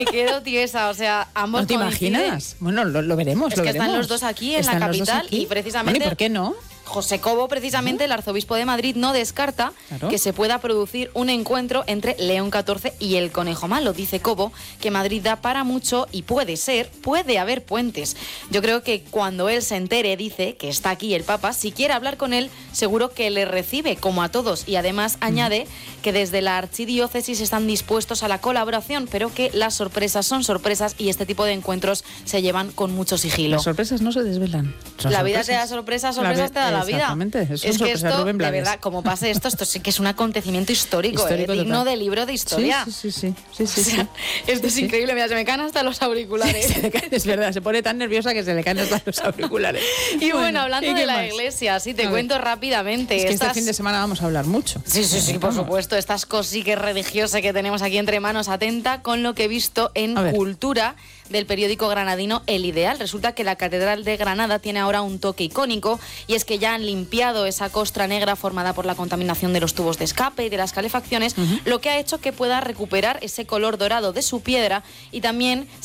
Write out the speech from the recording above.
Me quedo tiesa, o sea, ambos ¿No te coinciden. imaginas? Bueno, lo veremos, Es lo que veremos. están los dos aquí en la capital y precisamente... Bueno, ¿y por qué no? José Cobo, precisamente, el arzobispo de Madrid, no descarta que se pueda producir un encuentro entre León XIV y el Conejo Malo. Dice Cobo que Madrid da para mucho y puede haber puentes. Yo creo que cuando él se entere, dice que está aquí el Papa, si quiere hablar con él, seguro que le recibe como a todos. Y además añade que desde la archidiócesis están dispuestos a la colaboración, pero que las sorpresas son sorpresas y este tipo de encuentros se llevan con mucho sigilo. Las sorpresas no se desvelan. La vida te da sorpresas, sorpresas te da la vida. Exactamente, es que esto, de verdad, como pase esto sí que es un acontecimiento histórico digno de libro de historia. Sí. Esto es increíble, mira, se me caen hasta los auriculares. Es verdad, se pone tan nerviosa que se le caen hasta los auriculares. Y bueno, hablando de la iglesia, sí, te cuento rápidamente. Es que este fin de semana vamos a hablar mucho. Sí, por supuesto, estas cosiques religiosas que tenemos aquí entre manos. Atenta con lo que he visto en Cultura del periódico granadino El Ideal. Resulta que la Catedral de Granada tiene ahora un toque icónico y es que ya han limpiado esa costra negra formada por la contaminación de los tubos de escape y de las calefacciones, lo que ha hecho que pueda recuperar ese color dorado de su piedra y también